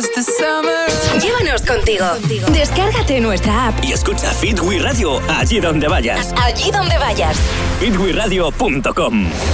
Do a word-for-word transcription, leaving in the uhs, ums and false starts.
was the summer. Llévanos contigo. Descárgate nuestra app y escucha Fit We Radio allí donde vayas. Allí donde vayas. fit we radio punto com.